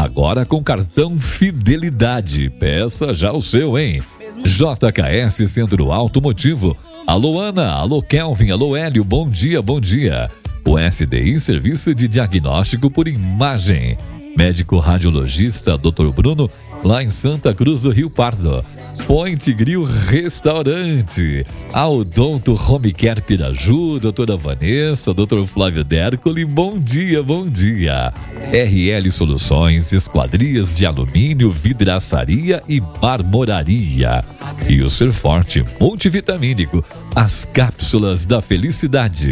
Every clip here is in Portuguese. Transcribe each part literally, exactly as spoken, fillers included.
agora com cartão Fidelidade. Peça já o seu, hein? J K S Centro Automotivo. Alô Ana, alô Kelvin, alô Hélio, bom dia, bom dia. O S D I, Serviço de Diagnóstico por Imagem. Médico radiologista doutor Bruno, lá em Santa Cruz do Rio Pardo. Point Grill Restaurante. Odonto Home Care Piraju, doutora Vanessa, doutor Flávio Dércoli, bom dia, bom dia. R L Soluções, esquadrias de alumínio, vidraçaria e marmoraria. E o Ser Forte multivitamínico, as cápsulas da felicidade.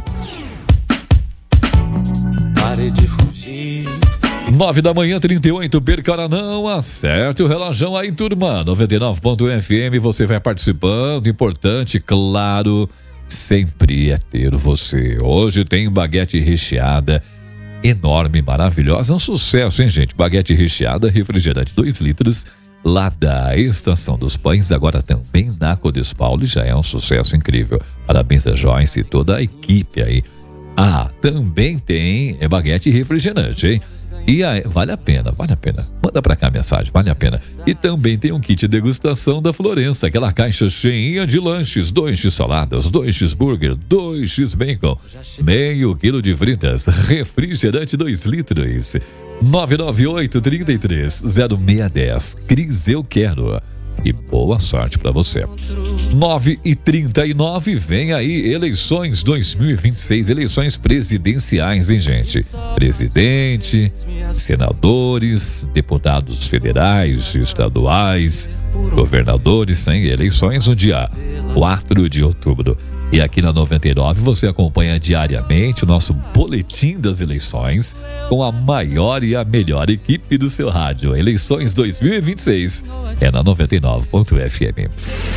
Pare de fugir. Nove da manhã, trinta e oito, perca hora não, acerte o relógio aí, turma. noventa e nove ponto F M, você vai participando, importante, claro, sempre é ter você. Hoje tem baguete recheada, enorme, maravilhosa, um sucesso, hein, gente? Baguete recheada, refrigerante dois litros, lá da Estação dos Pães, agora também na Codes Paulo, já é um sucesso incrível. Parabéns a Joyce e toda a equipe aí. Ah, também tem é baguete refrigerante, hein? E aí, vale a pena, vale a pena. Manda pra cá a mensagem, vale a pena. E também tem um kit degustação da Florença, aquela caixa cheinha de lanches, dois x saladas, dois cheeseburger, dois x bacon, meio quilo de fritas, refrigerante dois litros. nove nove oito, trinta e três, zero seis um zero. Cris, eu quero. E boa sorte pra você. nove e trinta e nove, vem aí, eleições dois mil e vinte e seis, eleições presidenciais, hein, gente? Presidente, senadores, deputados federais, estaduais, governadores, hein? Eleições no dia quatro de outubro. E aqui na noventa e nove você acompanha diariamente o nosso boletim das eleições com a maior e a melhor equipe do seu rádio. Eleições dois mil e vinte e seis é na noventa e nove ponto F M.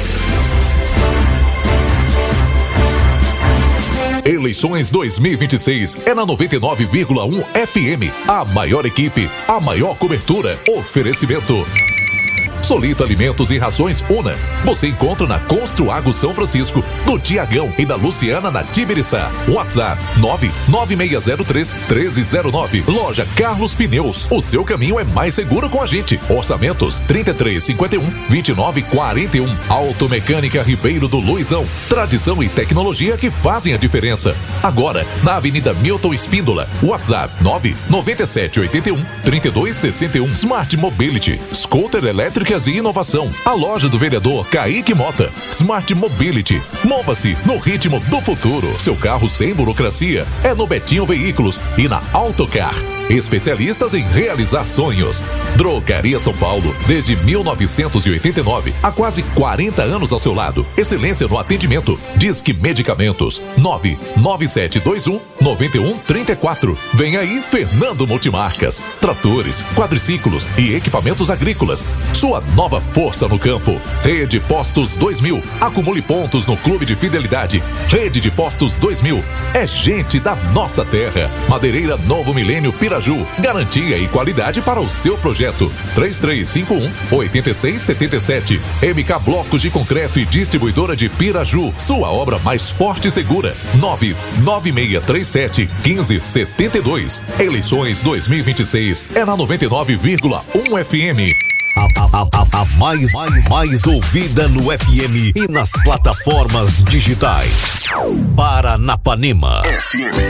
Eleições dois mil e vinte e seis é na noventa e nove vírgula um F M. A maior equipe, a maior cobertura. Oferecimento Solito Alimentos e Rações Una. Você encontra na Construago São Francisco, no Tiagão e na Luciana na Tibiriçá. WhatsApp nove nove seis zero três, um três zero nove. Loja Carlos Pneus. O seu caminho é mais seguro com a gente. Orçamentos trinta e três, cinquenta e um, vinte e nove, quarenta e um. Automecânica Ribeiro do Luizão. Tradição e tecnologia que fazem a diferença. Agora, na Avenida Milton Espíndola. WhatsApp nove nove sete oito um, três dois seis um. Smart Mobility. Scooter elétrica e inovação. A loja do vereador Kaique Mota. Smart Mobility. Mova-se no ritmo do futuro. Seu carro sem burocracia é no Betinho Veículos e na Autocar. Especialistas em realizar sonhos. Drogaria São Paulo, desde mil novecentos e oitenta e nove, há quase quarenta anos ao seu lado. Excelência no atendimento. Disque Medicamentos. nove nove sete dois um, nove um três quatro. Vem aí Fernando Multimarcas. Tratores, quadriciclos e equipamentos agrícolas. Sua nova força no campo. Rede Postos dois mil. Acumule pontos no Clube de Fidelidade. Rede de Postos dois mil. É gente da nossa terra. Madeireira Novo Milênio Piraju. Garantia e qualidade para o seu projeto. três três cinco um, oito seis sete sete. M K Blocos de Concreto e Distribuidora de Piraju. Sua obra mais forte e segura. nove nove seis três sete, um cinco sete dois. Eleições dois mil e vinte e seis é na noventa e nove vírgula um F M. A, a, a, a mais, mais, mais ouvida no F M e nas plataformas digitais. Paranapanema. F M.